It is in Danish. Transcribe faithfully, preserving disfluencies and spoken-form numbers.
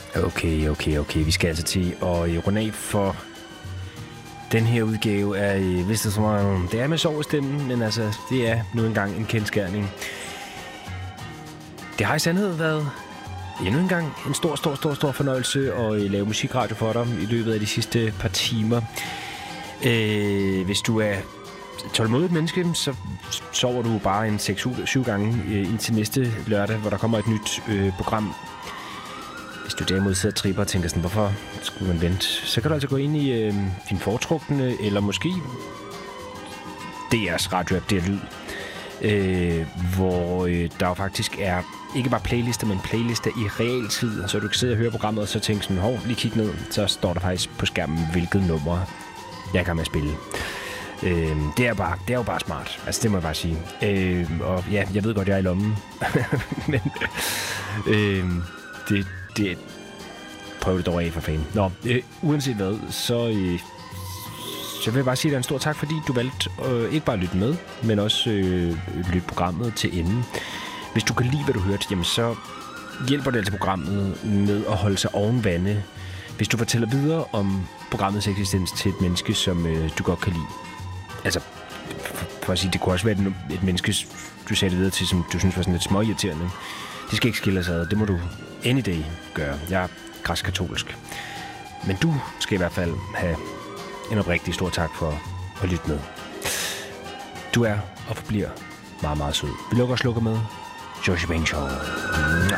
Okay, okay, okay. Vi skal altså til at runde af for den her udgave af Hvis det så meget. Det er med sov i stemmen, men altså, det er nu engang en kendsgerning. Det har i sandhed været endnu engang en stor, stor, stor, stor fornøjelse at lave musikradio for dig i løbet af de sidste par timer. Øh, hvis du er tålmodigt menneske, så sover du bare en seks syv gange øh, indtil næste lørdag, hvor der kommer et nyt øh, program. Hvis du derimod sidder og tripper og tænker sådan, hvorfor skulle man vente, så kan du altså gå ind i øh, din foretrukne, eller måske D R's radioapp, D R Lyd, øh, hvor øh, der jo faktisk er ikke bare playlister, men playlister i realtid, så du kan sidde og høre programmet, og så tænke sådan, hov, lige kig ned, så står der faktisk på skærmen, hvilket nummer jeg kan med at spille. Øh, det, er bare, det er jo bare smart, altså det må jeg bare sige. Øh, og ja, jeg ved godt, jeg er i lommen, men øh, det Det, prøv det dog af for fanden. Nå, øh, uanset hvad, så, øh, så vil jeg bare sige dig en stor tak, fordi du valgte øh, ikke bare at lytte med, men også øh, lytte programmet til enden. Hvis du kan lide, hvad du hørte, jamen så hjælper det altså programmet med at holde sig oven vande. Hvis du fortæller videre om programmets eksistens til et menneske, som øh, du godt kan lide. Altså, for, for at sige, det kunne også være et, et menneske, du sagde det videre til, som du synes var sådan lidt småirriterende. Det skal ikke skille sig ad. Det må du any day gøre. Jeg er græsk-katolsk. Men du skal i hvert fald have en oprigtig stor tak for at lytte med. Du er og forbliver meget, meget sød. Vi lukker og slukker med George Bang Show.